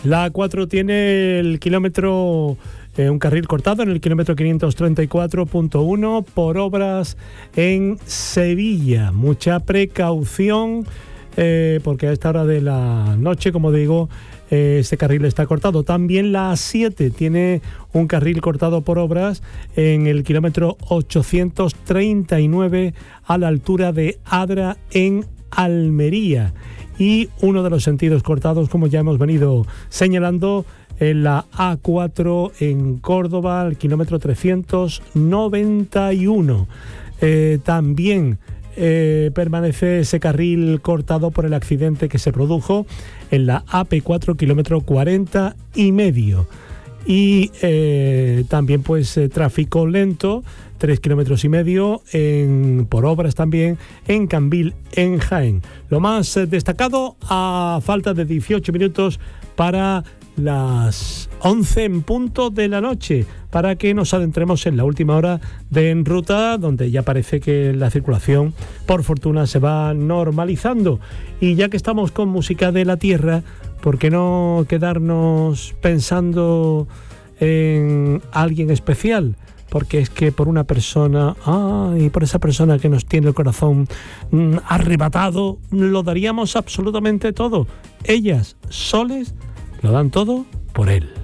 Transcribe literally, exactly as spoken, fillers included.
La A cuatro tiene el kilómetro, eh, un carril cortado en el kilómetro quinientos treinta y cuatro punto uno por obras en Sevilla. Mucha precaución eh, porque a esta hora de la noche, como digo, eh, este carril está cortado. También la A siete tiene un carril cortado por obras en el kilómetro ochocientos treinta y nueve a la altura de Adra en Almería. Y uno de los sentidos cortados, como ya hemos venido señalando, en la A cuatro en Córdoba, al kilómetro trescientos noventa y uno. Eh, también eh, permanece ese carril cortado por el accidente que se produjo en la A P cuatro, kilómetro cuarenta y medio. Y eh, también pues eh, tráfico lento, tres kilómetros y medio en, por obras también en Cambil, en Jaén. Lo más eh, destacado a falta de dieciocho minutos para las once en punto de la noche, para que nos adentremos en la última hora de En Ruta, donde ya parece que la circulación, por fortuna, se va normalizando. Y ya que estamos con música de la tierra, ¿por qué no quedarnos pensando en alguien especial? Porque es que por una persona, ay, por esa persona que nos tiene el corazón mmm, arrebatado, lo daríamos absolutamente todo. Ellas, soles, lo dan todo por él.